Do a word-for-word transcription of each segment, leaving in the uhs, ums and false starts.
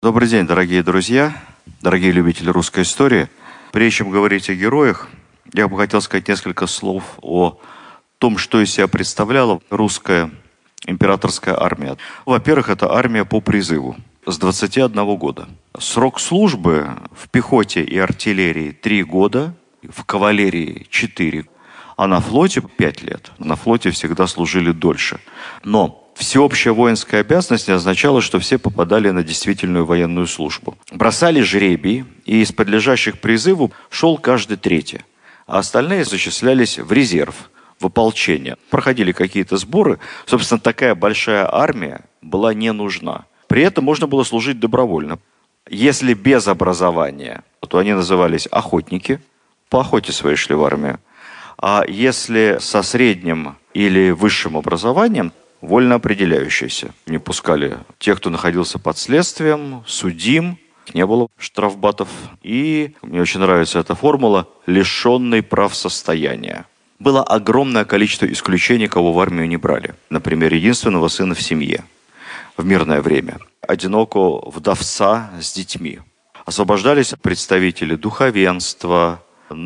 Добрый день, дорогие друзья, дорогие любители русской истории. Прежде чем говорить о героях, я бы хотел сказать несколько слов о том, что из себя представляла русская императорская армия. Во-первых, это армия по призыву с двадцати одного года. Срок службы в пехоте и артиллерии три года, в кавалерии четыре, а на флоте пять лет. На флоте всегда служили дольше. Но всеобщая воинская обязанность не означала, что все попадали на действительную военную службу. Бросали жребий, и из подлежащих призыву шел каждый третий, а остальные зачислялись в резерв, в ополчение. Проходили какие-то сборы. Собственно, такая большая армия была не нужна. При этом можно было служить добровольно. Если без образования, то они назывались охотники, по охоте своей шли в армию. А если со средним или высшим образованием, вольно определяющиеся. Не пускали тех, кто находился под следствием, судим, не было штрафбатов. И мне очень нравится эта формула «лишенный прав состояния». Было огромное количество исключений, кого в армию не брали. Например, единственного сына в семье в мирное время, одинокого вдовца с детьми. Освобождались представители духовенства,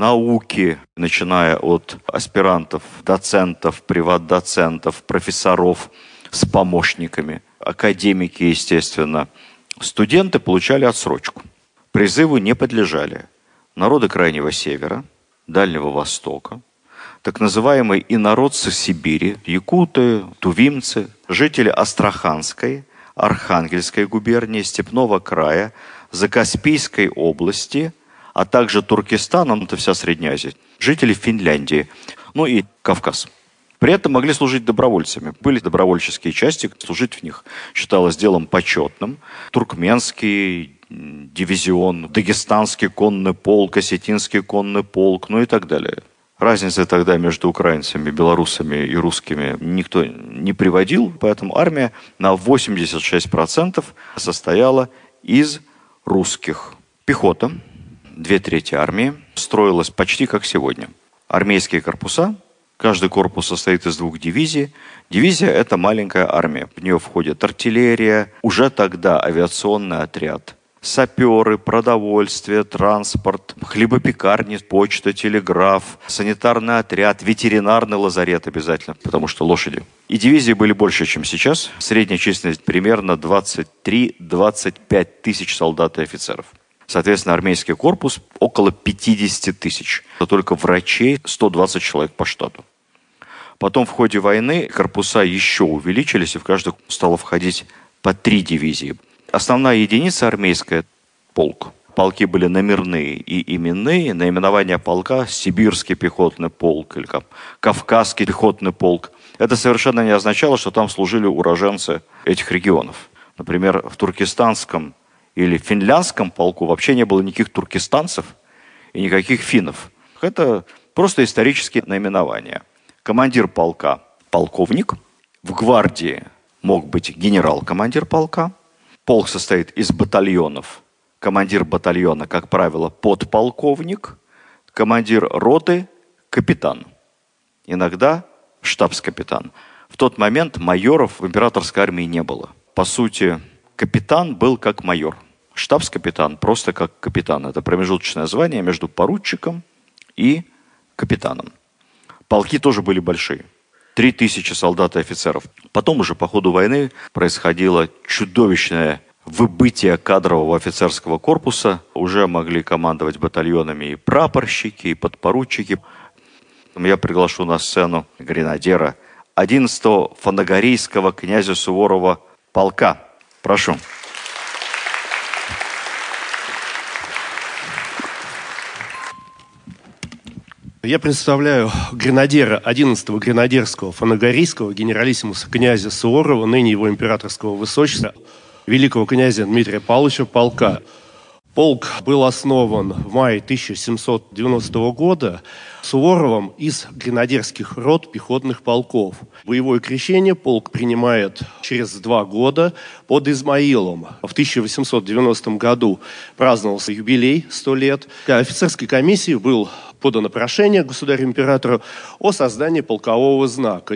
науки, начиная от аспирантов, доцентов, приват-доцентов, профессоров с помощниками, академики, естественно. Студенты получали отсрочку. Призыву не подлежали народы Крайнего Севера, Дальнего Востока, так называемые инородцы Сибири, якуты, тувимцы, жители Астраханской, Архангельской губернии, Степного края, Закаспийской области, а также Туркестана, это вся Средняя Азия, жители Финляндии, ну и Кавказ. При этом могли служить добровольцами. Были добровольческие части, служить в них считалось делом почетным. Туркменский дивизион, Дагестанский конный полк, Осетинский конный полк, ну и так далее. Разницы тогда между украинцами, белорусами и русскими никто не приводил, поэтому армия на восемьдесят шесть процентов состояла из русских. Пехота, две трети армии, строилась почти как сегодня. Армейские корпуса, каждый корпус состоит из двух дивизий. Дивизия – это маленькая армия, в нее входит артиллерия, уже тогда авиационный отряд, саперы, продовольствие, транспорт, хлебопекарни, почта, телеграф, санитарный отряд, ветеринарный лазарет обязательно, потому что лошади. И дивизии были больше, чем сейчас. Средняя численность примерно двадцать три - двадцать пять тысяч солдат и офицеров. Соответственно, армейский корпус около пятьдесят тысяч. Это только врачей сто двадцать человек по штату. Потом в ходе войны корпуса еще увеличились, и в каждый стало входить по три дивизии. Основная единица армейская – полк. Полки были номерные и именные. Наименование полка – Сибирский пехотный полк или Кавказский пехотный полк. Это совершенно не означало, что там служили уроженцы этих регионов. Например, в туркестанском или финляндском полку вообще не было никаких туркестанцев и никаких финнов. Это просто исторические наименования. Командир полка – полковник. В гвардии мог быть генерал-командир полка. Полк состоит из батальонов. Командир батальона, как правило, подполковник. Командир роты – капитан. Иногда штабс-капитан. В тот момент майоров в императорской армии не было. По сути, капитан был как майор. Штабс-капитан просто как капитан. Это промежуточное звание между поручиком и капитаном. Полки тоже были большие. Три тысячи солдат и офицеров. Потом уже по ходу войны происходило чудовищное выбытие кадрового офицерского корпуса. Уже могли командовать батальонами и прапорщики, и подпоручики. Я приглашу на сцену гренадера одиннадцатого фанагорийского князя Суворова полка. Прошу. Я представляю гренадера одиннадцатого гренадерского фанагорийского генералиссимуса князя Суворова, ныне его императорского высочества, великого князя Дмитрия Павловича полка. Полк был основан в мае тысяча семьсот девяностого года Суворовым из гренадерских рот пехотных полков. Боевое крещение полк принимает через два года под Измаилом. В тысяча восемьсот девяностом году праздновался юбилей сто лет. Офицерской комиссии был подано прошение государю-императору о создании полкового знака.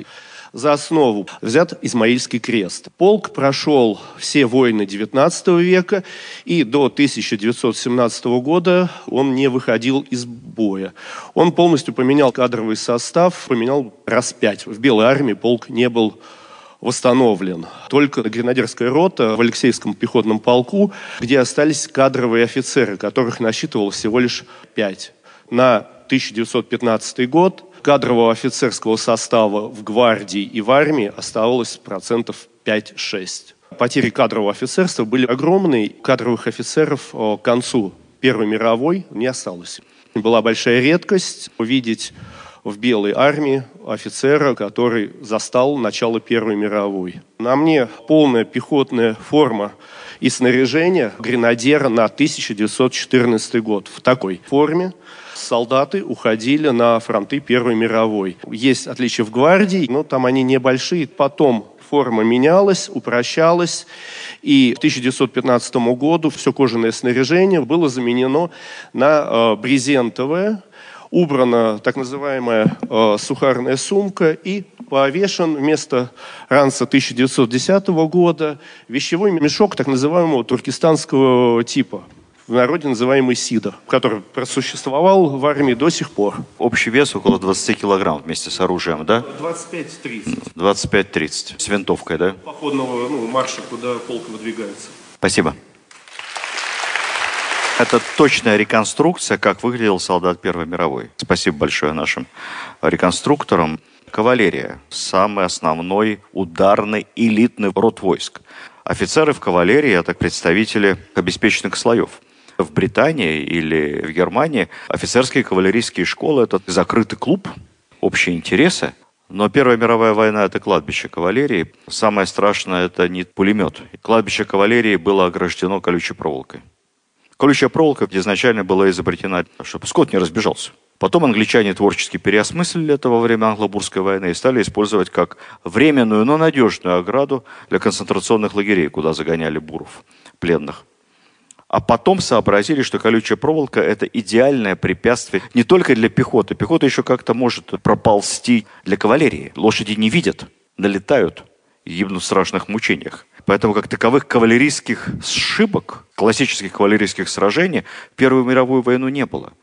За основу взят Измаильский крест. Полк прошел все войны девятнадцатого века, и до тысяча девятьсот семнадцатого года он не выходил из боя. Он полностью поменял кадровый состав, поменял раз пять. В Белой армии полк не был восстановлен. Только гренадерская рота в Алексеевском пехотном полку, где остались кадровые офицеры, которых насчитывалось всего лишь пять. На тысяча девятьсот пятнадцатый год кадрового офицерского состава в гвардии и в армии оставалось процентов пять-шесть. Потери кадрового офицерства были огромные. Кадровых офицеров к концу Первой мировой не осталось. Была большая редкость увидеть в Белой армии офицера, который застал начало Первой мировой. На мне полная пехотная форма и снаряжение гренадера на тысяча девятьсот четырнадцатый год. В такой форме солдаты уходили на фронты Первой мировой. Есть отличия в гвардии, но там они небольшие. Потом форма менялась, упрощалась, и к тысяча девятьсот пятнадцатому году все кожаное снаряжение было заменено на э, брезентовое. Убрана так называемая э, сухарная сумка и повешен вместо ранца тысяча девятьсот десятого года вещевой мешок так называемого туркестанского типа, в народе называемый сидор, который просуществовал в армии до сих пор. Общий вес около двадцать килограмм вместе с оружием, да? двадцать пять тридцать. двадцать пять тридцать. С винтовкой, да? Походного ну, марша, куда полк выдвигается. Спасибо. Это точная реконструкция, как выглядел солдат Первой мировой. Спасибо большое нашим реконструкторам. Кавалерия – самый основной ударный элитный род войск. Офицеры в кавалерии – это представители обеспеченных слоев. В Британии или в Германии офицерские кавалерийские школы – это закрытый клуб, общие интересы. Но Первая мировая война – это кладбище кавалерии. Самое страшное – это не пулемет. Кладбище кавалерии было ограждено колючей проволокой. Колючая проволока изначально была изобретена, чтобы скот не разбежался. Потом англичане творчески переосмыслили это во время Англо-Бурской войны и стали использовать как временную, но надежную ограду для концентрационных лагерей, куда загоняли буров, пленных. А потом сообразили, что колючая проволока – это идеальное препятствие не только для пехоты. Пехота еще как-то может проползти для кавалерии. Лошади не видят, налетают и гибнут в страшных мучениях. Поэтому как таковых кавалерийских сшибок, классических кавалерийских сражений в Первую мировую войну не было.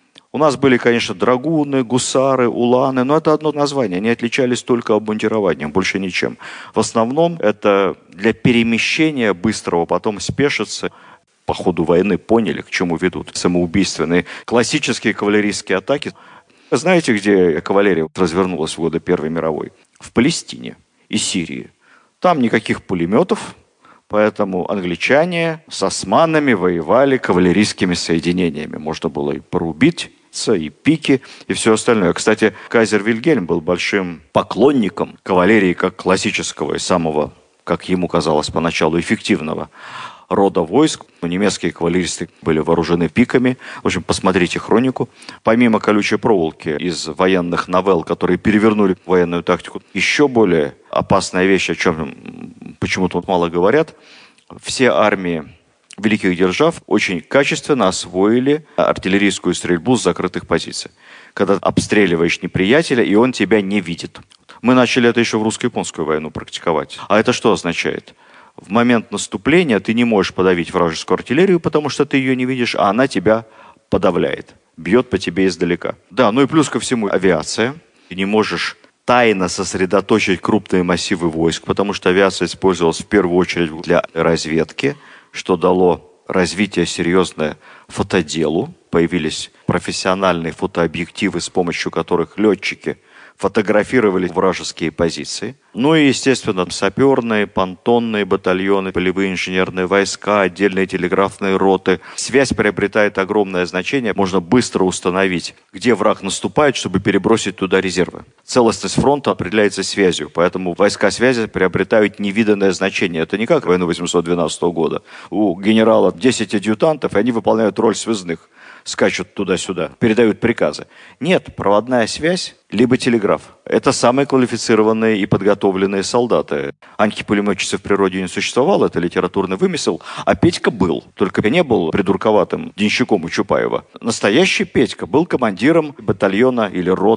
У нас были, конечно, драгуны, гусары, уланы, но это одно название. Они отличались только обмундированием, больше ничем. В основном это для перемещения быстрого, потом спешиться. По ходу войны поняли, к чему ведут самоубийственные классические кавалерийские атаки. Знаете, где кавалерия развернулась в годы Первой мировой? В Палестине и Сирии. Там никаких пулеметов, поэтому англичане с османами воевали кавалерийскими соединениями. Можно было и порубиться, и пики, и все остальное. Кстати, кайзер Вильгельм был большим поклонником кавалерии как классического и самого, как ему казалось поначалу, эффективного рода войск. Немецкие кавалеристы были вооружены пиками. В общем, посмотрите хронику. Помимо колючей проволоки из военных новелл, которые перевернули военную тактику, еще более опасная вещь, о чем почему-то мало говорят, все армии великих держав очень качественно освоили артиллерийскую стрельбу с закрытых позиций. Когда обстреливаешь неприятеля, и он тебя не видит. Мы начали это еще в русско-японскую войну практиковать. А это что означает? В момент наступления ты не можешь подавить вражескую артиллерию, потому что ты ее не видишь, а она тебя подавляет, бьет по тебе издалека. Да, ну и плюс ко всему авиация. Ты не можешь тайно сосредоточить крупные массивы войск, потому что авиация использовалась в первую очередь для разведки, что дало развитие серьезное фотоделу. Появились профессиональные фотообъективы, с помощью которых летчики фотографировали вражеские позиции. Ну и, естественно, саперные, понтонные батальоны, полевые инженерные войска, отдельные телеграфные роты. Связь приобретает огромное значение. Можно быстро установить, где враг наступает, чтобы перебросить туда резервы. Целостность фронта определяется связью, поэтому войска связи приобретают невиданное значение. Это не как войну восемьсот двенадцатого года. У генерала десять адъютантов, и они выполняют роль связных. Скачут туда-сюда, передают приказы. Нет, проводная связь, либо телеграф. Это самые квалифицированные и подготовленные солдаты. Аньки-пулеметчицы в природе не существовало, это литературный вымысел. А Петька был, только не был придурковатым денщиком у Чапаева. Настоящий Петька был командиром батальона или роты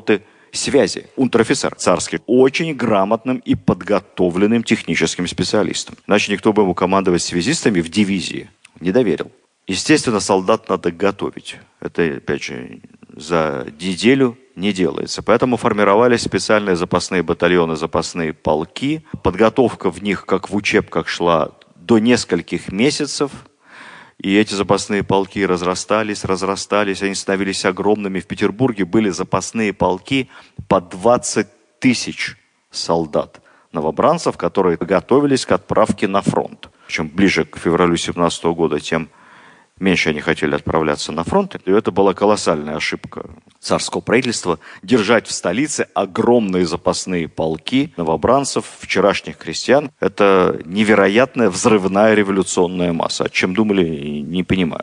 связи, унтер-офицер царский, очень грамотным и подготовленным техническим специалистом. Иначе никто бы ему командовать связистами в дивизии не доверил. Естественно, солдат надо готовить. Это, опять же, за неделю не делается. Поэтому формировались специальные запасные батальоны, запасные полки. Подготовка в них, как в учебках, шла до нескольких месяцев. И эти запасные полки разрастались, разрастались, они становились огромными. В Петербурге были запасные полки по двадцать тысяч солдат, новобранцев, которые готовились к отправке на фронт. Чем ближе к февралю семнадцатого года, тем меньше они хотели отправляться на фронт. И это была колоссальная ошибка царского правительства – держать в столице огромные запасные полки новобранцев, вчерашних крестьян. Это невероятная взрывная революционная масса. О чем думали, не понимаю.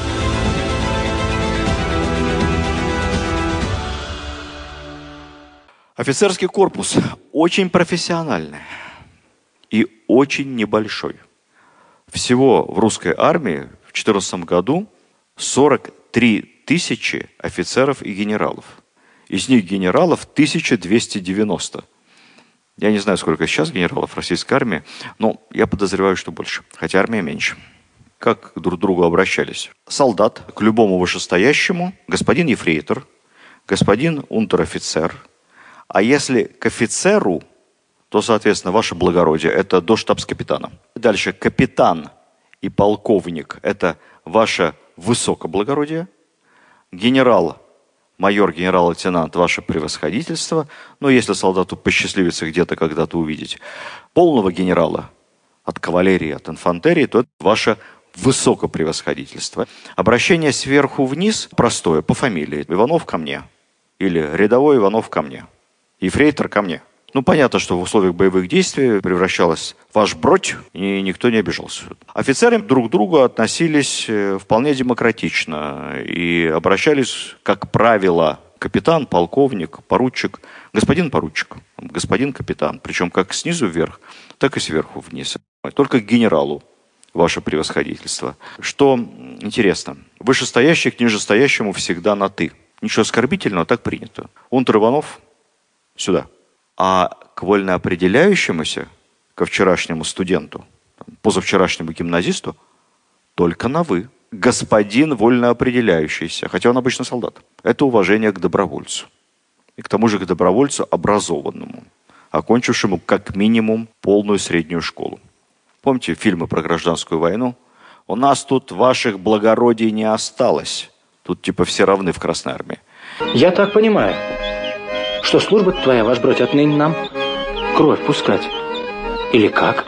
Офицерский корпус очень профессиональный и очень небольшой. Всего в русской армии в две тысячи четырнадцатом году сорок три тысячи офицеров и генералов. Из них генералов тысяча двести девяносто. Я не знаю, сколько сейчас генералов в российской армии, но я подозреваю, что больше, хотя армия меньше. Как друг к другу обращались? Солдат к любому вышестоящему, господин ефрейтор, господин унтер-офицер. А если к офицеру, то, соответственно, ваше благородие, это до штабс-капитана. Дальше капитан и полковник – это ваше высокоблагородие. Генерал, майор, генерал-лейтенант – ваше превосходительство. Но если солдату посчастливится где-то когда-то увидеть полного генерала от кавалерии, от инфантерии, то это ваше высокопревосходительство. Обращение сверху вниз простое, по фамилии. Иванов ко мне. Или рядовой Иванов ко мне. Ефрейтор ко мне. Ну, понятно, что в условиях боевых действий превращалось в ваш бродь, и никто не обижался. Офицеры друг к другу относились вполне демократично и обращались, как правило, капитан, полковник, поручик, господин поручик, господин капитан, причем как снизу вверх, так и сверху вниз. Только к генералу ваше превосходительство. Что интересно, вышестоящий к нижестоящему всегда на «ты». Ничего оскорбительного, так принято. Унтер Иванов сюда. А к вольноопределяющемуся, ко вчерашнему студенту, позавчерашнему гимназисту, только на «вы». Господин вольноопределяющийся, хотя он обычно солдат. Это уважение к добровольцу. И к тому же к добровольцу образованному, окончившему как минимум полную среднюю школу. Помните фильмы про гражданскую войну? У нас тут ваших благородий не осталось. Тут типа все равны в Красной армии. Я так понимаю, что служба твоя, ваш бродь, отныне нам кровь пускать. Или как?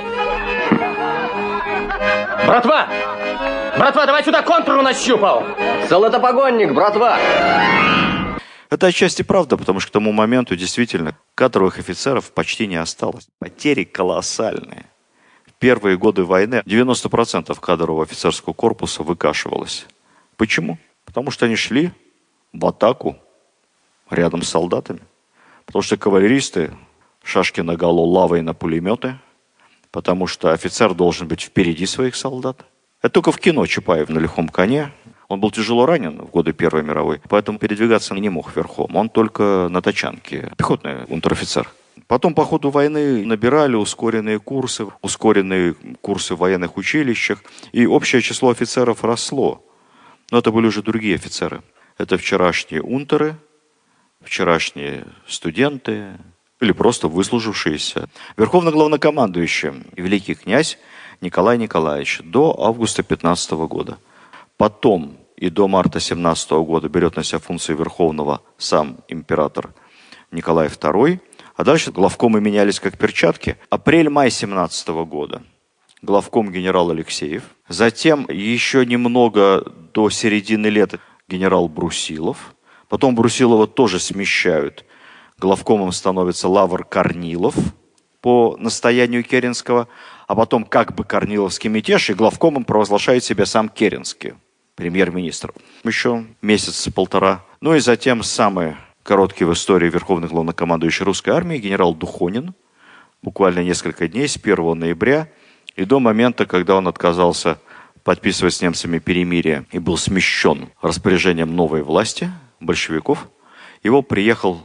Братва! Братва, давай сюда, контуру нащупал! Золотопогонник, братва! Это отчасти правда, потому что к тому моменту действительно кадровых офицеров почти не осталось. Потери колоссальные. В первые годы войны девяносто процентов кадрового офицерского корпуса выкашивалось. Почему? Потому что они шли в атаку рядом с солдатами. Потому что кавалеристы шашки наголо, лавой на пулеметы. Потому что офицер должен быть впереди своих солдат. Это только в кино Чапаев на лихом коне. Он был тяжело ранен в годы Первой мировой, поэтому передвигаться не мог верхом. Он только на тачанке. Пехотный унтер-офицер. Потом по ходу войны набирали ускоренные курсы, ускоренные курсы в военных училищах. И общее число офицеров росло. Но это были уже другие офицеры. Это вчерашние унтеры, вчерашние студенты или просто выслужившиеся. Верховный главнокомандующий, великий князь Николай Николаевич до августа пятнадцатого года. Потом и до марта семнадцатого года берет на себя функции Верховного сам император Николай второй. А дальше главкомы менялись как перчатки. Апрель-май семнадцатого года. Главком генерал Алексеев. Затем еще немного до середины лета генерал Брусилов. Потом Брусилова тоже смещают. Главкомом становится Лавр Корнилов по настоянию Керенского. А потом как бы Корниловский мятеж, и главкомом провозглашает себя сам Керенский, премьер-министр. Еще месяц-полтора. Ну и затем самый короткий в истории верховный главнокомандующий русской армии генерал Духонин. Буквально несколько дней, с первого ноября и до момента, когда он отказался подписывать с немцами перемирие и был смещен распоряжением новой власти, большевиков. Его приехал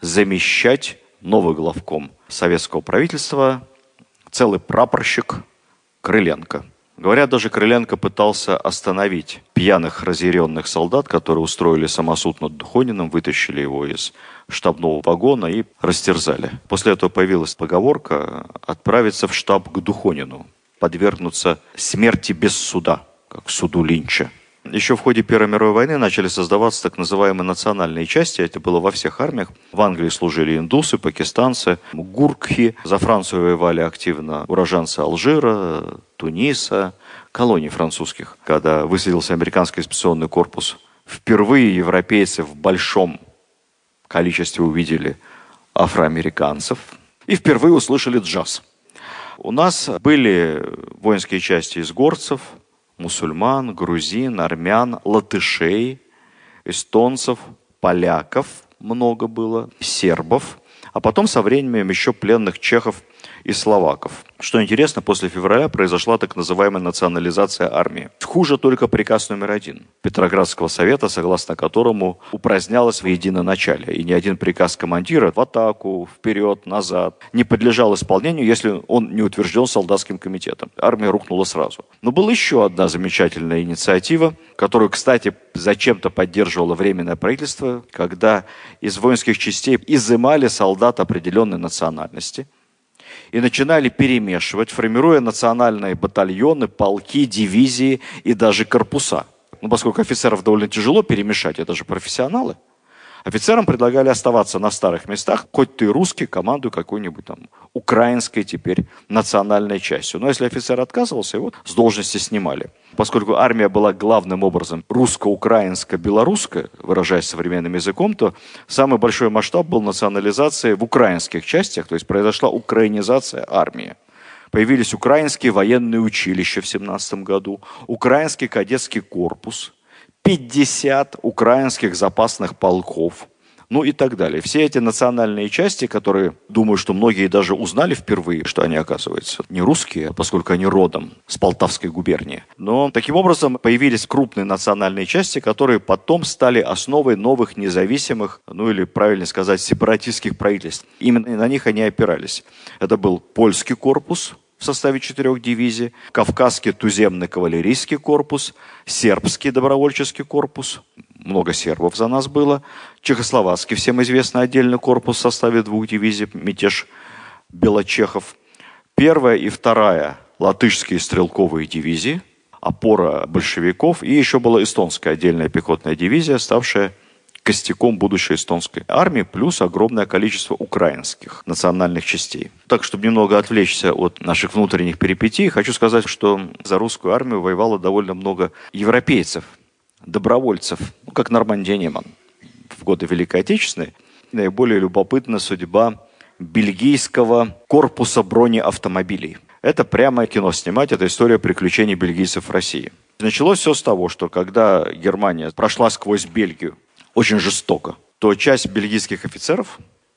замещать новый главком советского правительства целый прапорщик Крыленко. Говорят, даже Крыленко пытался остановить пьяных разъяренных солдат, которые устроили самосуд над Духониным, вытащили его из штабного вагона и растерзали. После этого появилась поговорка «отправиться в штаб к Духонину, подвергнуться смерти без суда», как суду Линча. Еще в ходе Первой мировой войны начали создаваться так называемые национальные части. Это было во всех армиях. В Англии служили индусы, пакистанцы, гуркхи. За Францию воевали активно уроженцы Алжира, Туниса, колоний французских. Когда высадился американский экспедиционный корпус, впервые европейцы в большом количестве увидели афроамериканцев и впервые услышали джаз. У нас были воинские части из горцев, мусульман, грузин, армян, латышей, эстонцев, поляков много было, сербов, а потом со временем еще пленных чехов и словаков. Что интересно, после февраля произошла так называемая национализация армии. Хуже только приказ номер один Петроградского совета, согласно которому упразднялось в единоначалие. И ни один приказ командира в атаку, вперед, назад не подлежал исполнению, если он не утвержден солдатским комитетом. Армия рухнула сразу. Но была еще одна замечательная инициатива, которую, кстати, зачем-то поддерживало Временное правительство, когда из воинских частей изымали солдат определенной национальности и начинали перемешивать, формируя национальные батальоны, полки, дивизии и даже корпуса. Ну, поскольку офицеров довольно тяжело перемешать, это же профессионалы, офицерам предлагали оставаться на старых местах, хоть ты русский, командуй какой-нибудь там украинской теперь национальной частью. Но если офицер отказывался, его с должности снимали. Поскольку армия была главным образом русско-украинско-белорусская, выражаясь современным языком, то самый большой масштаб был национализации в украинских частях, то есть произошла украинизация армии. Появились украинские военные училища в семнадцатом году, украинский кадетский корпус, пятьдесят украинских запасных полков, ну и так далее. Все эти национальные части, которые, думаю, что многие даже узнали впервые, что они, оказывается, не русские, поскольку они родом с Полтавской губернии. Но таким образом появились крупные национальные части, которые потом стали основой новых независимых, ну или, правильно сказать, сепаратистских правительств. Именно на них они опирались. Это был польский корпус в составе четырех дивизий, Кавказский туземный кавалерийский корпус, сербский добровольческий корпус, много сербов за нас было, чехословацкий, всем известный отдельный корпус в составе двух дивизий, мятеж белочехов, первая и вторая латышские стрелковые дивизии, опора большевиков, и еще была эстонская отдельная пехотная дивизия, ставшая костяком будущей эстонской армии, плюс огромное количество украинских национальных частей. Так, чтобы немного отвлечься от наших внутренних перипетий, хочу сказать, что за русскую армию воевало довольно много европейцев, добровольцев, ну, как Нормандия Неман в годы Великой Отечественной. Наиболее любопытна судьба бельгийского корпуса бронеавтомобилей. Это прямо кино снимать, это история приключений бельгийцев в России. Началось все с того, что когда Германия прошла сквозь Бельгию очень жестоко, то часть бельгийских офицеров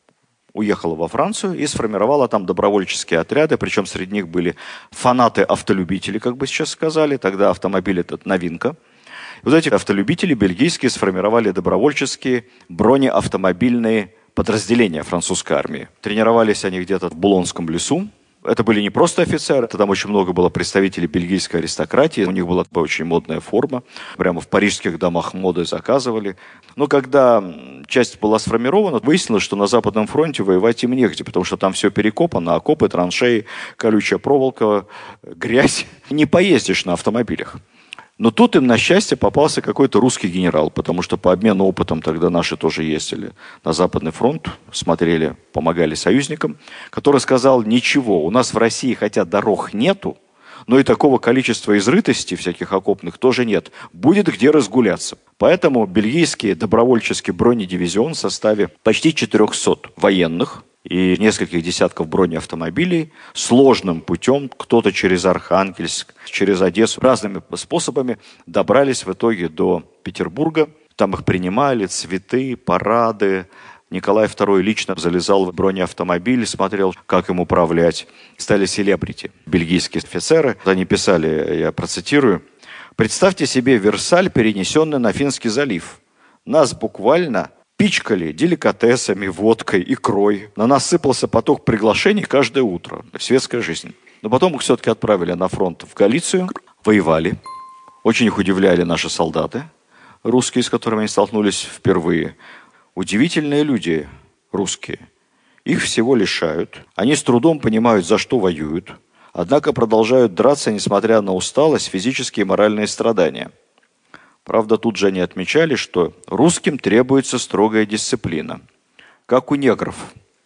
уехала во Францию и сформировала там добровольческие отряды, причем среди них были фанаты-автолюбители, как бы сейчас сказали, тогда автомобиль это новинка. И вот эти автолюбители бельгийские сформировали добровольческие бронеавтомобильные подразделения французской армии. Тренировались они где-то в Булонском лесу. Это были не просто офицеры, там очень много было представителей бельгийской аристократии, у них была очень модная форма, прямо в парижских домах моды заказывали. Но когда часть была сформирована, выяснилось, что на Западном фронте воевать им негде, потому что там все перекопано, окопы, траншеи, колючая проволока, грязь. Не поездишь на автомобилях. Но тут им, на счастье, попался какой-то русский генерал, потому что по обмену опытом тогда наши тоже ездили на Западный фронт, смотрели, помогали союзникам, который сказал: ничего, у нас в России хотя дорог нету, но и такого количества изрытостей всяких окопных тоже нет. Будет где разгуляться. Поэтому бельгийский добровольческий бронедивизион в составе почти четырехсот военных и нескольких десятков бронеавтомобилей сложным путем, кто-то через Архангельск, через Одессу, разными способами добрались в итоге до Петербурга. Там их принимали, цветы, парады. Николай второй лично залезал в бронеавтомобиль, смотрел, как им управлять. Стали селебрити, бельгийские офицеры. Они писали, я процитирую: «Представьте себе Версаль, перенесенный на Финский залив. Нас буквально пичкали деликатесами, водкой, икрой. На нас сыпался поток приглашений каждое утро. Светская жизнь. Но потом их все-таки отправили на фронт в Галицию, воевали. Очень их удивляли наши солдаты, русские, с которыми они столкнулись впервые. Удивительные люди русские. Их всего лишают. Они с трудом понимают, за что воюют. Однако продолжают драться, несмотря на усталость, физические и моральные страдания. Правда, тут же они отмечали, что русским требуется строгая дисциплина. Как у негров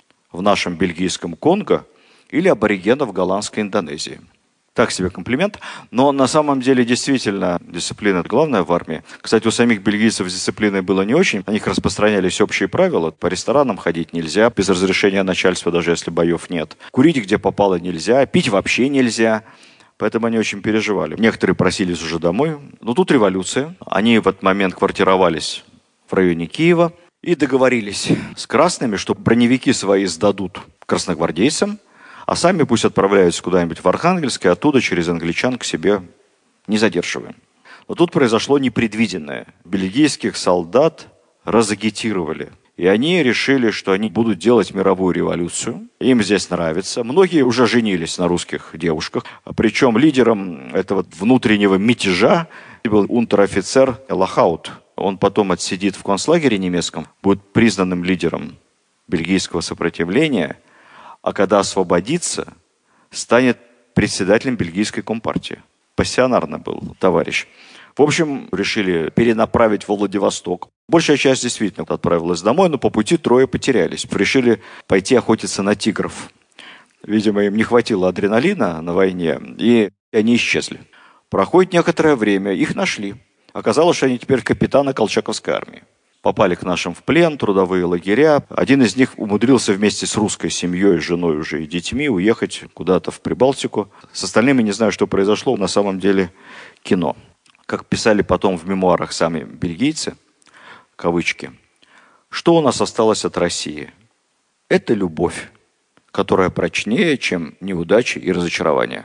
в нашем бельгийском Конго или аборигенов в голландской Индонезии. Так себе комплимент, но на самом деле действительно дисциплина главная в армии. Кстати, у самих бельгийцев с дисциплиной было не очень. У них распространялись общие правила. По ресторанам ходить нельзя, без разрешения начальства, даже если боев нет. Курить где попало нельзя, пить вообще нельзя. Поэтому они очень переживали. Некоторые просились уже домой. Но тут революция. Они в этот момент квартировались в районе Киева и договорились с красными, что броневики свои сдадут красногвардейцам, а сами пусть отправляются куда-нибудь в Архангельск, и оттуда через англичан к себе не задерживаем. Но тут произошло непредвиденное. Бельгийских солдат разагитировали. И они решили, что они будут делать мировую революцию. Им здесь нравится. Многие уже женились на русских девушках. Причем лидером этого внутреннего мятежа был унтер-офицер Лахаут. Он потом отсидит в концлагере немецком, будет признанным лидером бельгийского сопротивления, а когда освободится, станет председателем бельгийской компартии. Пассионарно был товарищ. В общем, решили перенаправить во Владивосток. Большая часть действительно отправилась домой, но по пути трое потерялись. Решили пойти охотиться на тигров. Видимо, им не хватило адреналина на войне, и они исчезли. Проходит некоторое время, их нашли. Оказалось, что они теперь капитаны Колчаковской армии. Попали к нашим в плен, трудовые лагеря. Один из них умудрился вместе с русской семьей, женой уже и детьми уехать куда-то в Прибалтику. С остальными не знаю, что произошло. На самом деле кино. Как писали потом в мемуарах сами бельгийцы, кавычки, что у нас осталось от России? Это любовь, которая прочнее, чем неудачи и разочарования.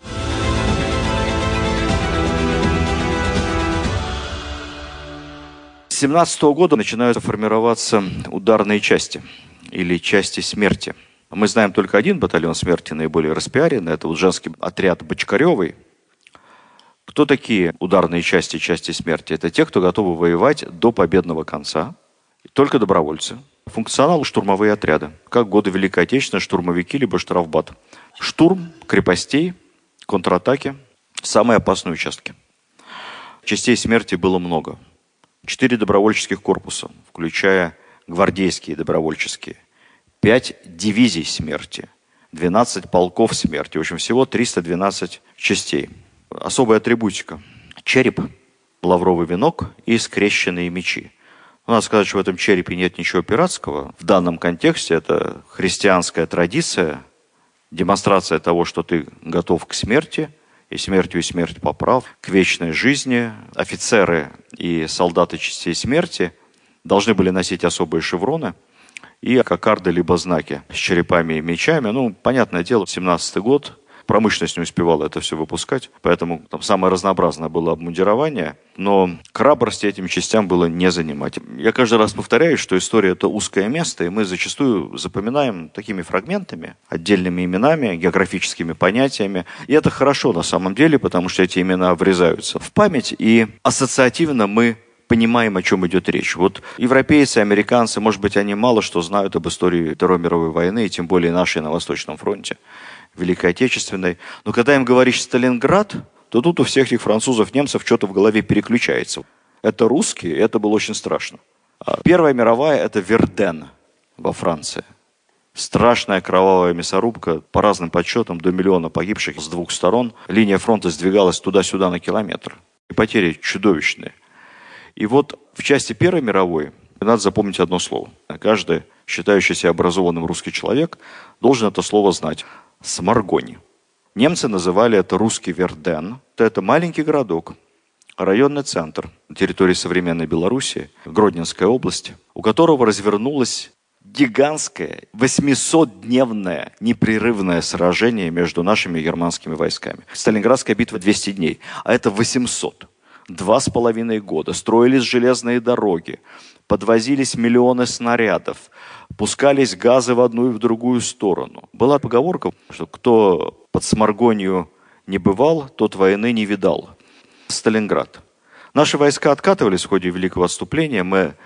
С семнадцатого года начинают формироваться ударные части или части смерти. Мы знаем только один батальон смерти, наиболее распиаренный. Это вот женский отряд Бочкаревой. Кто такие ударные части, части смерти? Это те, кто готовы воевать до победного конца. Только добровольцы. Функционал – штурмовые отряды. Как в годы Великой Отечественной, штурмовики либо штрафбат. Штурм крепостей, контратаки – самые опасные участки. Частей смерти было много. Четыре добровольческих корпуса, включая гвардейские добровольческие. Пять дивизий смерти. двенадцать полков смерти. В общем, всего триста двенадцать частей. Особая атрибутика. Череп, лавровый венок и скрещенные мечи. Надо сказать, что в этом черепе нет ничего пиратского. В данном контексте это христианская традиция, демонстрация того, что ты готов к смерти, и смертью и смерть поправ, к вечной жизни. Офицеры и солдаты частей смерти должны были носить особые шевроны и кокарды либо знаки с черепами и мечами. Ну, понятное дело, семнадцатый год. Промышленность не успевала это все выпускать, поэтому там самое разнообразное было обмундирование, но храбрости этим частям было не занимать. Я каждый раз повторяю, что история – это узкое место, и мы зачастую запоминаем такими фрагментами, отдельными именами, географическими понятиями. И это хорошо на самом деле, потому что эти имена врезаются в память, и ассоциативно мы понимаем, о чем идет речь. Вот европейцы, американцы, может быть, они мало что знают об истории Второй мировой войны, и тем более нашей на Восточном фронте. Великой Отечественной. Но когда им говоришь «Сталинград», то тут у всех этих французов, немцев что-то в голове переключается. Это русские, это было очень страшно. А Первая мировая – это Верден во Франции. Страшная кровавая мясорубка, по разным подсчетам, до миллиона погибших с двух сторон. Линия фронта сдвигалась туда-сюда на километр. И потери чудовищные. И вот в части Первой мировой надо запомнить одно слово. Каждый, считающий себя образованным русский человек, должен это слово знать. Сморгонь. Немцы называли это русский Верден. Это маленький городок, районный центр на территории современной Белоруссии, Гродненская область, у которого развернулось гигантское восьмисотдневное непрерывное сражение между нашими и германскими войсками. Сталинградская битва двести дней, а это восемьсот. Два с половиной года. Строились железные дороги, подвозились миллионы снарядов, пускались газы в одну и в другую сторону. Была поговорка, что кто под Сморгонью не бывал, тот войны не видал. Сталинград. Наши войска откатывались в ходе Великого отступления. Мы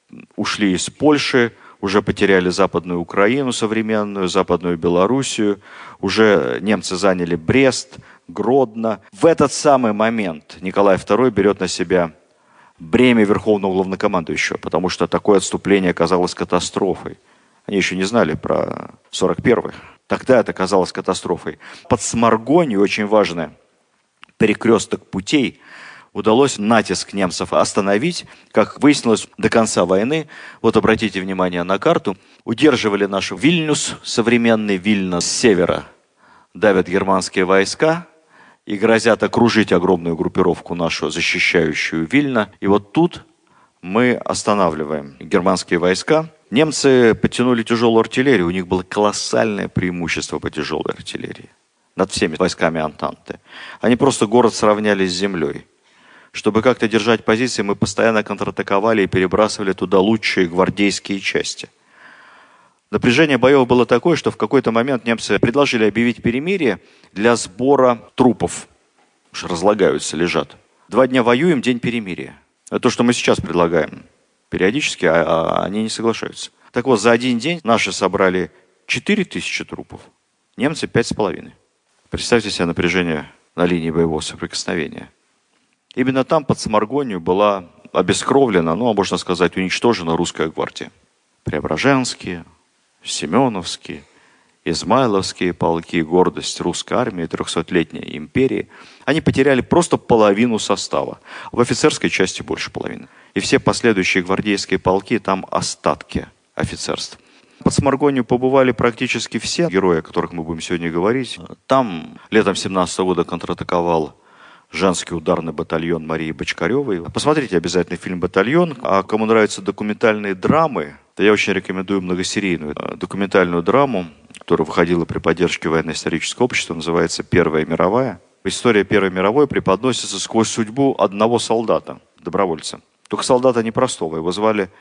ушли из Польши, уже потеряли Западную Украину современную, Западную Белоруссию. Уже немцы заняли Брест, Гродно. В этот самый момент Николай второй берет на себя бремя Верховного Главнокомандующего, потому что такое отступление оказалось катастрофой. Они еще не знали про сорок первый. Тогда это казалось катастрофой. Под Сморгонью, очень важный перекресток путей, удалось натиск немцев остановить. Как выяснилось, до конца войны, вот обратите внимание на карту, удерживали наш Вильнюс, современный Вильно с севера, давят германские войска и грозят окружить огромную группировку нашу, защищающую Вильно. И вот тут мы останавливаем германские войска. Немцы подтянули тяжелую артиллерию, у них было колоссальное преимущество по тяжелой артиллерии над всеми войсками Антанты. Они просто город сравняли с землей. Чтобы как-то держать позиции, мы постоянно контратаковали и перебрасывали туда лучшие гвардейские части. Напряжение боев было такое, что в какой-то момент немцы предложили объявить перемирие для сбора трупов. Уж разлагаются, лежат. Два дня воюем, день перемирия. Это то, что мы сейчас предлагаем. Периодически, а, а они не соглашаются. Так вот, за один день наши собрали четыре тысячи трупов, немцы пять с половиной. Представьте себе напряжение на линии боевого соприкосновения. Именно там, под Сморгонью, была обескровлена, ну, а можно сказать, уничтожена русская гвардия. Преображенские, Семеновские, Измайловские полки, гордость русской армии, трехсотлетней империи. Они потеряли просто половину состава. В офицерской части больше половины. И все последующие гвардейские полки, там остатки офицерств. Под Сморгонью побывали практически все герои, о которых мы будем сегодня говорить. Там летом семнадцатого года контратаковал женский ударный батальон Марии Бочкаревой. Посмотрите обязательно фильм «Батальон». А кому нравятся документальные драмы, то я очень рекомендую многосерийную документальную драму, которая выходила при поддержке военно-исторического общества, называется «Первая мировая». История Первой мировой преподносится сквозь судьбу одного солдата, добровольца. Только солдата непростого, его звали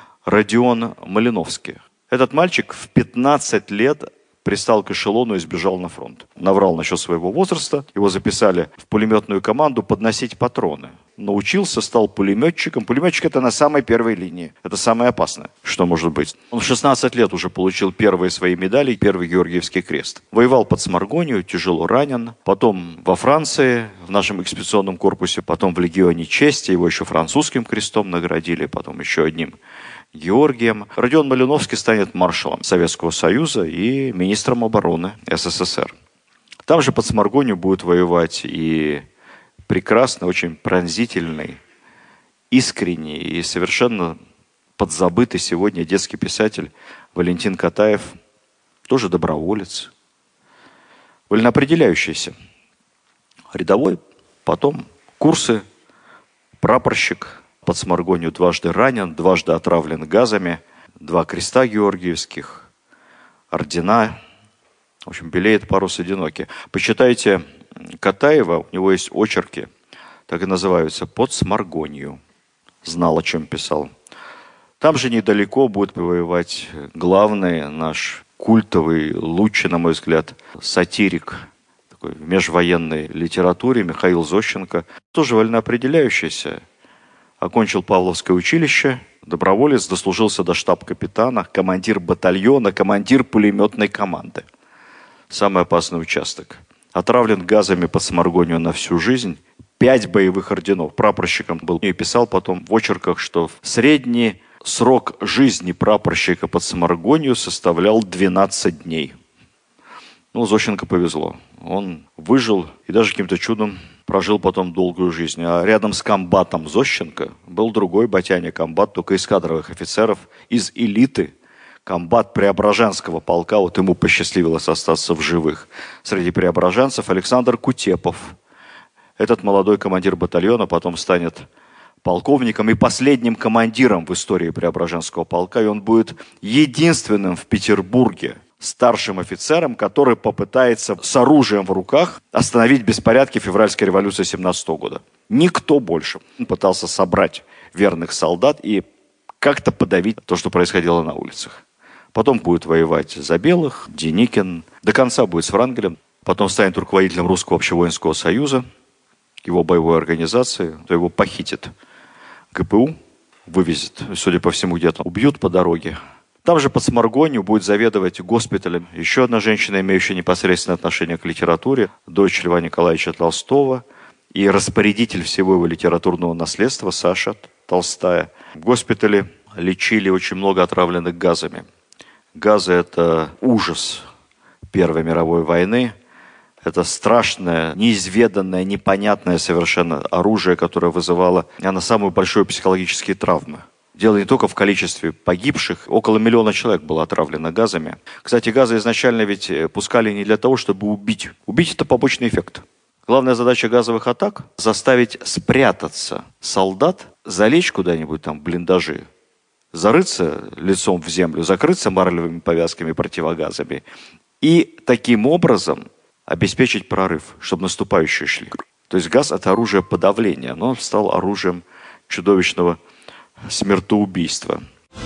Родион Малиновский. Этот мальчик в пятнадцать лет пристал к эшелону и сбежал на фронт. Наврал насчет своего возраста. Его записали в пулеметную команду подносить патроны. Научился, стал пулеметчиком. Пулеметчик — это на самой первой линии. Это самое опасное, что может быть. Он в шестнадцать лет уже получил первые свои медали, первый Георгиевский крест. Воевал под Сморгонью, тяжело ранен. Потом во Франции, в нашем экспедиционном корпусе. Потом в Легионе чести. Его еще французским крестом наградили. Потом еще одним Георгием. Родион Малиновский станет маршалом Советского Союза и министром обороны СССР. Там же под Сморгонью будет воевать и прекрасный, очень пронзительный, искренний и совершенно подзабытый сегодня детский писатель Валентин Катаев, тоже доброволец, вольноопределяющийся, рядовой, потом курсы, прапорщик. Под Сморгонью дважды ранен, дважды отравлен газами, два креста георгиевских, ордена. В общем, белеет парус одинокий. Почитайте Катаева, у него есть очерки, так и называются «Под Сморгонью». Знал, о чем писал. Там же недалеко будет воевать главный наш культовый, лучший, на мой взгляд, сатирик такой, в межвоенной литературе Михаил Зощенко, тоже вольноопределяющийся. Окончил Павловское училище, доброволец, дослужился до штаб-капитана, командир батальона, командир пулеметной команды. Самый опасный участок. Отравлен газами под Сморгонью на всю жизнь. Пять боевых орденов. Прапорщиком был. И писал потом в очерках, что средний срок жизни прапорщика под Сморгонью составлял двенадцать дней. Ну, Зощенко повезло. Он выжил и даже каким-то чудом прожил потом долгую жизнь. А рядом с комбатом Зощенко был другой Батяня комбат, только из кадровых офицеров, из элиты. Комбат Преображенского полка, вот ему посчастливилось остаться в живых. Среди преображенцев Александр Кутепов. Этот молодой командир батальона потом станет полковником и последним командиром в истории Преображенского полка. И он будет единственным в Петербурге старшим офицером, который попытается с оружием в руках остановить беспорядки февральской революции семнадцатого года. Никто больше. Он пытался собрать верных солдат и как-то подавить то, что происходило на улицах. Потом будет воевать за белых, Деникин. До конца будет с Врангелем. Потом станет руководителем Русского общевоинского союза, его боевой организации. То его похитит ГПУ, вывезет, судя по всему, где-то убьют по дороге. Там же под Сморгонью будет заведовать госпиталем еще одна женщина, имеющая непосредственное отношение к литературе, дочь Льва Николаевича Толстого и распорядитель всего его литературного наследства Саша Толстая. В госпитале лечили очень много отравленных газами. Газы – это ужас Первой мировой войны. Это страшное, неизведанное, непонятное совершенно оружие, которое вызывало на самые большие психологические травмы. Дело не только в количестве погибших. Около миллиона человек было отравлено газами. Кстати, газы изначально ведь пускали не для того, чтобы убить. Убить – это побочный эффект. Главная задача газовых атак – заставить спрятаться солдат, залечь куда-нибудь там в блиндажи, зарыться лицом в землю, закрыться марлевыми повязками, противогазами и таким образом обеспечить прорыв, чтобы наступающие шли. То есть газ – это оружие подавления, но он стал оружием чудовищного смертоубийства.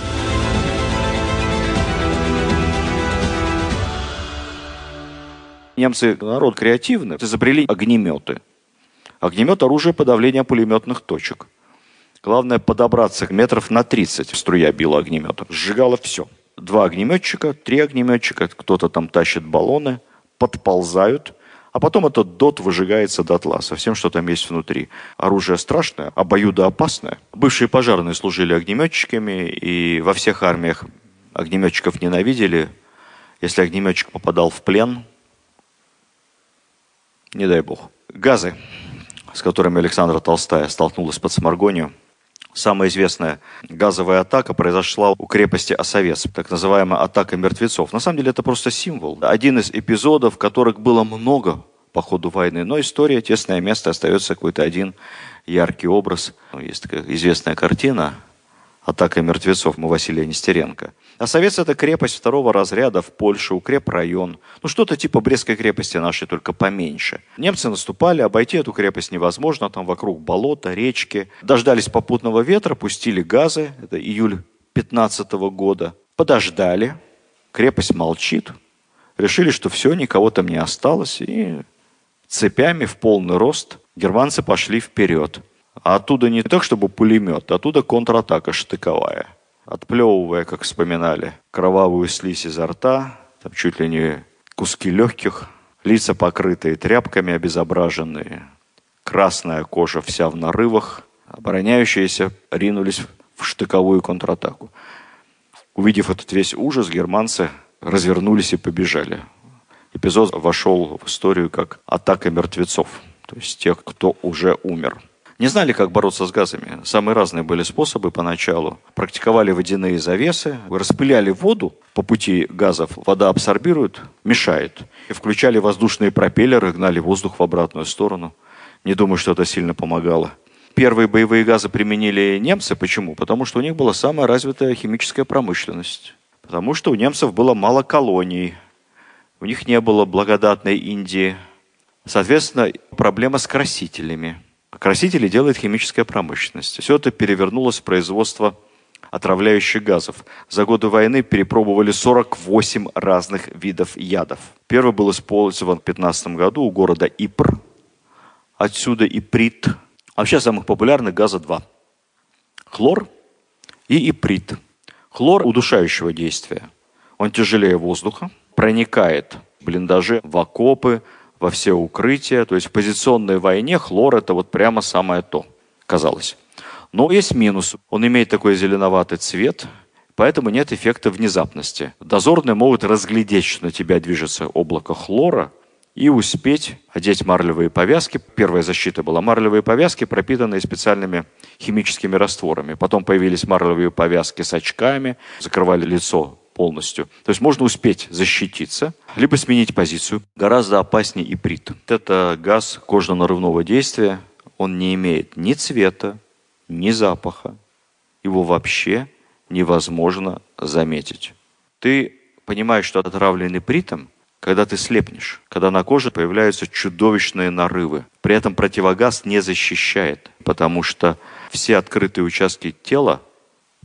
Немцы народ креативный, изобрели огнеметы. Огнемет – оружие подавления пулеметных точек. Главное подобраться метров на тридцать. Струя била огнемета. Сжигала все. Два огнеметчика, три огнеметчика, кто-то там тащит баллоны, подползают, а потом этот дот выжигается дотла со всем, что там есть внутри. Оружие страшное, обоюдоопасное. Бывшие пожарные служили огнеметчиками, и во всех армиях огнеметчиков ненавидели. Если огнеметчик попадал в плен, не дай бог. Газы, с которыми Александра Толстая столкнулась под Сморгонью. Самая известная газовая атака произошла у крепости Осовец, так называемая атака мертвецов. На самом деле это просто символ. Один из эпизодов, которых было много по ходу войны, но история, тесное место, остается какой-то один яркий образ. Есть такая известная картина «Атака мертвецов» у Василия Нестеренко. Осовец – это крепость второго разряда в Польше, укрепрайон. Ну, что-то типа Брестской крепости нашей, только поменьше. Немцы наступали, обойти эту крепость невозможно, там вокруг болота, речки. Дождались попутного ветра, пустили газы, это июль пятнадцатого года. Подождали, крепость молчит. Решили, что все, никого там не осталось, и цепями в полный рост германцы пошли вперед. А оттуда не так, чтобы пулемет, оттуда контратака штыковая. Отплевывая, как вспоминали, кровавую слизь изо рта, там чуть ли не куски легких, лица покрытые тряпками, обезображенные, красная кожа вся в нарывах, обороняющиеся ринулись в штыковую контратаку. Увидев этот весь ужас, германцы развернулись и побежали. Эпизод вошел в историю как атака мертвецов, то есть тех, кто уже умер. Не знали, как бороться с газами. Самые разные были способы поначалу. Практиковали водяные завесы, распыляли воду по пути газов. Вода абсорбирует, мешает. И включали воздушные пропеллеры, гнали воздух в обратную сторону. Не думаю, что это сильно помогало. Первые боевые газы применили немцы. Почему? Потому что у них была самая развитая химическая промышленность. Потому что у немцев было мало колоний. У них не было благодатной Индии. Соответственно, проблема с красителями. Красители делает химическая промышленность. Все это перевернулось в производство отравляющих газов. За годы войны перепробовали сорок восемь разных видов ядов. Первый был использован в пятнадцатом году у города Ипр. Отсюда иприт. Вообще самых популярных газа два. Хлор и иприт. Хлор удушающего действия. Он тяжелее воздуха, проникает в блиндажи, в окопы, во все укрытия. То есть в позиционной войне хлор – это вот прямо самое то, казалось. Но есть минус. Он имеет такой зеленоватый цвет, поэтому нет эффекта внезапности. Дозорные могут разглядеть, что на тебя движется облако хлора, и успеть одеть марлевые повязки. Первая защита была марлевые повязки, пропитанные специальными химическими растворами. Потом появились марлевые повязки с очками, закрывали лицо полностью. То есть можно успеть защититься, либо сменить позицию. Гораздо опаснее иприт. Это газ кожно-нарывного действия. Он не имеет ни цвета, ни запаха. Его вообще невозможно заметить. Ты понимаешь, что отравлен ипритом, когда ты слепнешь, когда на коже появляются чудовищные нарывы. При этом противогаз не защищает, потому что все открытые участки тела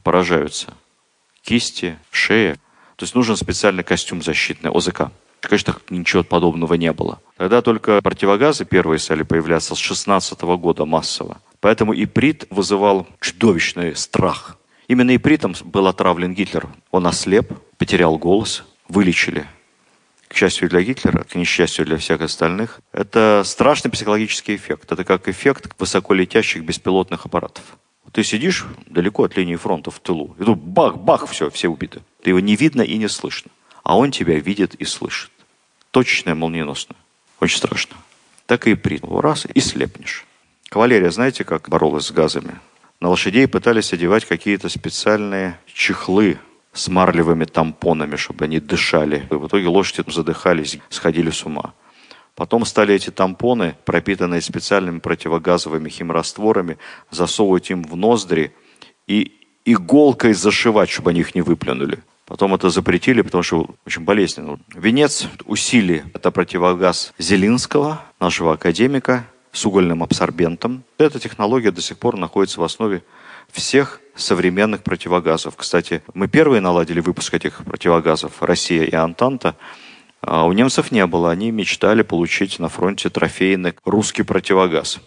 поражаются кисти, шея. То есть нужен специальный костюм защитный, ОЗК. Конечно, ничего подобного не было. Тогда только противогазы первые стали появляться с шестнадцатого года массово. Поэтому иприт вызывал чудовищный страх. Именно ипритом был отравлен Гитлер. Он ослеп, потерял голос, вылечили. К счастью для Гитлера, к несчастью для всех остальных. Это страшный психологический эффект. Это как эффект высоколетящих беспилотных аппаратов. Ты сидишь далеко от линии фронта в тылу, и тут бах-бах, все, все убиты. Ты его не видно и не слышно. А он тебя видит и слышит. Точечное, молниеносное. Очень страшно. Так и иприт. Раз, и слепнешь. Кавалерия, знаете, как боролась с газами? На лошадей пытались одевать какие-то специальные чехлы с марлевыми тампонами, чтобы они дышали. И в итоге лошади задыхались, сходили с ума. Потом стали эти тампоны, пропитанные специальными противогазовыми химрастворами, засовывать им в ноздри и иголкой зашивать, чтобы они их не выплюнули. Потом это запретили, потому что очень болезненно. Венец усилий – это противогаз Зелинского, нашего академика, с угольным абсорбентом. Эта технология до сих пор находится в основе всех современных противогазов. Кстати, мы первые наладили выпуск этих противогазов, Россия и Антанта. А у немцев не было. Они мечтали получить на фронте трофейный русский противогаз.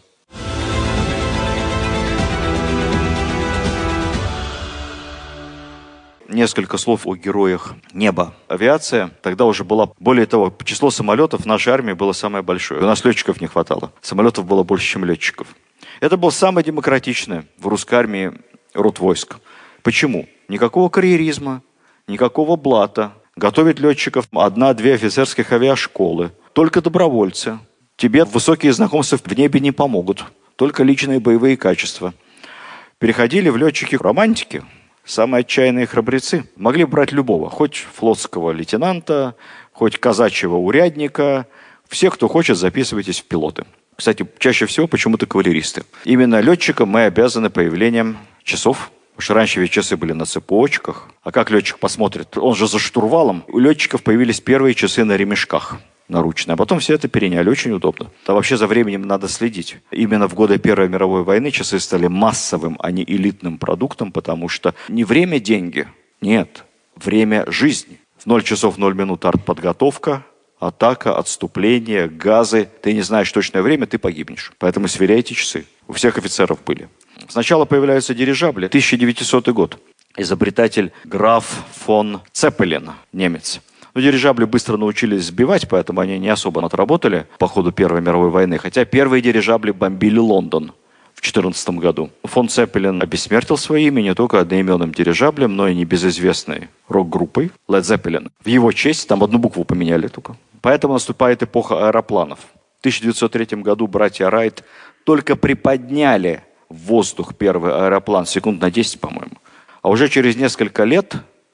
Несколько слов о героях неба. Авиация тогда уже была, более того, число самолетов в нашей армии было самое большое. У нас летчиков не хватало. Самолетов было больше, чем летчиков. Это был самый демократичный в русской армии род войск. Почему? Никакого карьеризма, никакого блата. Готовить летчиков одна-две офицерских авиашколы. Только добровольцы. Тебе высокие знакомства в небе не помогут. Только личные боевые качества. Переходили в летчики романтики. Самые отчаянные храбрецы. Могли брать любого. Хоть флотского лейтенанта, хоть казачьего урядника. Все, кто хочет, записывайтесь в пилоты. Кстати, чаще всего почему-то кавалеристы. Именно летчикам мы обязаны появлением часов. Потому что раньше ведь часы были на цепочках. А как летчик посмотрит? Он же за штурвалом. У летчиков появились первые часы на ремешках наручные. А потом все это переняли. Очень удобно. А вообще за временем надо следить. Именно в годы Первой мировой войны часы стали массовым, а не элитным продуктом, потому что не время – деньги. Нет. Время – жизнь. В ноль часов ноль минут артподготовка, атака, отступление, газы. Ты не знаешь точное время, ты погибнешь. Поэтому сверяйте часы. У всех офицеров были. Сначала появляются дирижабли. тысяча девятисотый год. Изобретатель граф фон Цеппелин, немец. Но дирижабли быстро научились сбивать, поэтому они не особо отработали по ходу Первой мировой войны. Хотя первые дирижабли бомбили Лондон в две тысячи четырнадцатом году. Фон Цеппелин обессмертил свое имя не только одноименным дирижаблем, но и небезызвестной рок-группой Led Zeppelin. В его честь там одну букву поменяли только. Поэтому наступает эпоха аэропланов. В тысяча девятьсот третьем году братья Райт только приподняли в воздух первый аэроплан, секунд на десять, по-моему. А уже через несколько лет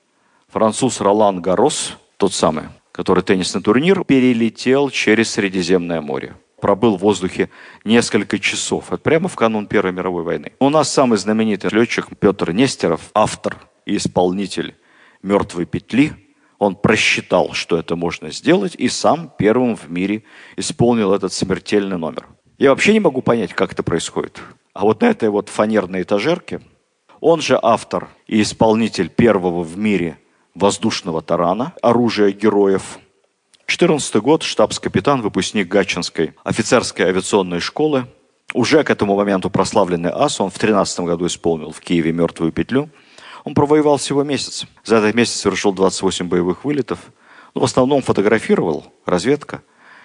француз Ролан Гаррос, тот самый, который теннисный турнир, перелетел через Средиземное море. Пробыл в воздухе несколько часов. Это прямо в канун Первой мировой войны. У нас самый знаменитый летчик Петр Нестеров, автор и исполнитель «Мертвой петли». Он просчитал, что это можно сделать, и сам первым в мире исполнил этот смертельный номер. Я вообще не могу понять, как это происходит. А вот на этой вот фанерной этажерке он же автор и исполнитель первого в мире воздушного тарана, оружия героев. четырнадцатый год, штабс-капитан, выпускник Гатчинской офицерской авиационной школы. Уже к этому моменту прославленный ас, он в тринадцатом году исполнил в Киеве «Мертвую петлю». Он провоевал всего месяц. За этот месяц совершил двадцать восемь боевых вылетов. Ну, в основном фотографировал, разведка.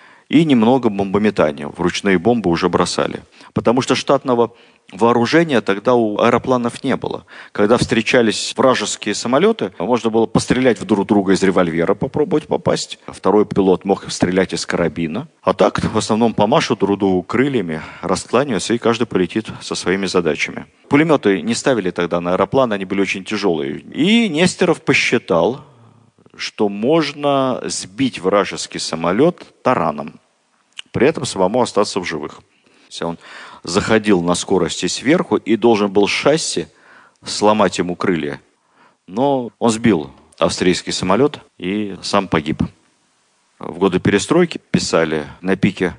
И немного бомбометания. Вручные бомбы уже бросали. Потому что штатного вооружения тогда у аэропланов не было. Когда встречались вражеские самолеты, можно было пострелять в друг друга из револьвера, попробовать попасть. Второй пилот мог стрелять из карабина. А так, в основном, помашут друг другу крыльями, раскланяются, и каждый полетит со своими задачами. Пулеметы не ставили тогда на аэропланы, они были очень тяжелые. И Нестеров посчитал, что можно сбить вражеский самолет тараном, при этом самому остаться в живых. Он заходил на скорости сверху и должен был шасси сломать ему крылья. Но он сбил австрийский самолет и сам погиб. В годы перестройки писали на пике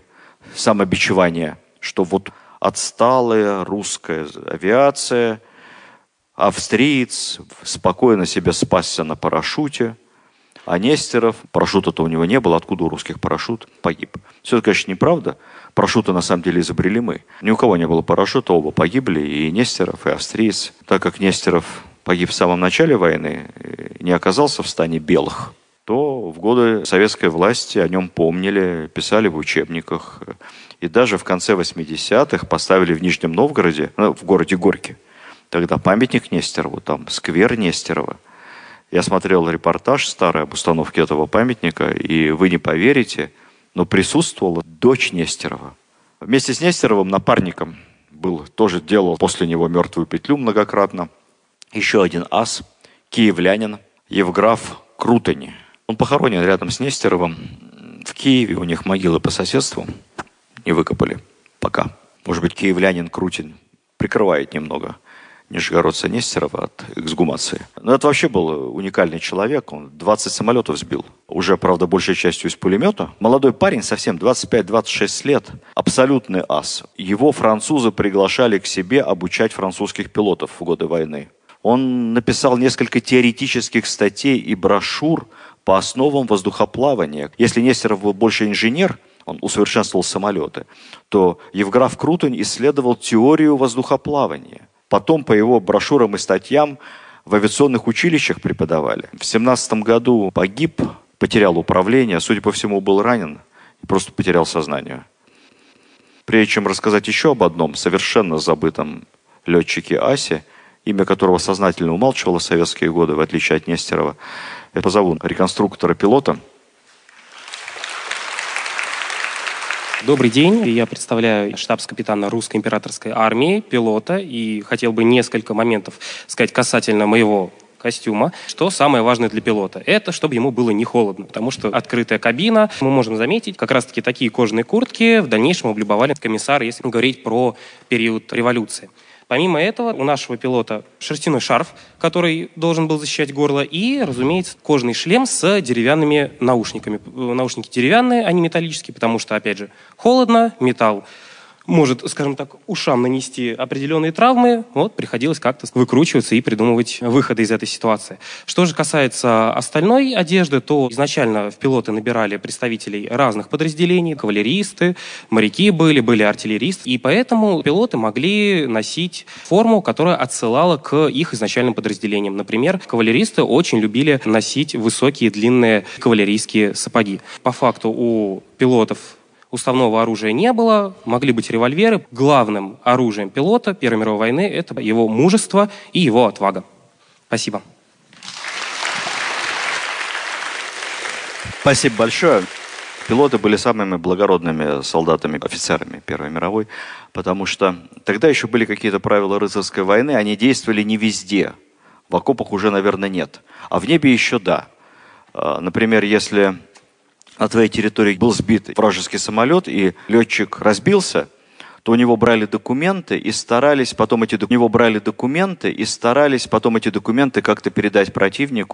самобичевания, что вот отсталая русская авиация Австриец спокойно себе спасся на парашюте, а Нестеров, парашюта-то у него не было, откуда у русских парашют, погиб. Все это, конечно, неправда. Парашюты на самом деле изобрели мы. Ни у кого не было парашюта, оба погибли, и Нестеров, и австриец. Так как Нестеров погиб в самом начале войны, не оказался в стане белых, то в годы советской власти о нем помнили, писали в учебниках. И даже в конце восьмидесятых поставили в Нижнем Новгороде, ну, в городе Горьке, тогда памятник Нестерову, там сквер Нестерова. Я смотрел репортаж старый об установке этого памятника, и вы не поверите, но присутствовала дочь Нестерова. Вместе с Нестеровым напарником был, тоже делал после него мертвую петлю многократно. Еще один ас, киевлянин, Евграф Крутень. Он похоронен рядом с Нестеровым в Киеве, у них могилы по соседству не выкопали пока. Может быть, киевлянин Крутень прикрывает немного нижегородца Нестерова от эксгумации. Но это вообще был уникальный человек. Он двадцать самолетов сбил. Уже, правда, большей частью из пулемета. Молодой парень, совсем двадцать пять - двадцать шесть лет. Абсолютный ас. Его французы приглашали к себе обучать французских пилотов в годы войны. Он написал несколько теоретических статей и брошюр по основам воздухоплавания. Если Нестеров был больше инженер, он усовершенствовал самолеты, то Евграф Крутень исследовал теорию воздухоплавания. Потом по его брошюрам и статьям в авиационных училищах преподавали. В семнадцатом году погиб, потерял управление, судя по всему, был ранен и просто потерял сознание. Прежде чем рассказать еще об одном совершенно забытом летчике Асе, имя которого сознательно умалчивало в советские годы, в отличие от Нестерова, я позову реконструктора-пилота. Добрый день. Я представляю штабс-капитана Русской императорской армии, пилота, и хотел бы несколько моментов сказать касательно моего костюма. Что самое важное для пилота? Это чтобы ему было не холодно, потому что открытая кабина, мы можем заметить, как раз-таки такие кожаные куртки в дальнейшем облюбовали комиссары, если говорить про период революции. Помимо этого, у нашего пилота шерстяной шарф, который должен был защищать горло, и, разумеется, кожаный шлем с деревянными наушниками. Наушники деревянные, а не металлические, потому что, опять же, холодно, металл может, скажем так, ушам нанести определенные травмы. Вот, приходилось как-то выкручиваться и придумывать выходы из этой ситуации. Что же касается остальной одежды, то изначально в пилоты набирали представителей разных подразделений. Кавалеристы, моряки были, были артиллеристы. И поэтому пилоты могли носить форму, которая отсылала к их изначальным подразделениям. Например, кавалеристы очень любили носить высокие длинные кавалерийские сапоги. По факту у пилотов уставного оружия не было, могли быть револьверы. Главным оружием пилота Первой мировой войны – это его мужество и его отвага. Спасибо. Спасибо большое. Пилоты были самыми благородными солдатами, офицерами Первой мировой, потому что тогда еще были какие-то правила рыцарской войны, они действовали не везде. В окопах уже, наверное, нет. А в небе еще да. Например, если на твоей территории был сбит вражеский самолет, и летчик разбился, то у него брали документы и старались потом эти, у него брали документы и старались потом эти документы как-то передать противнику.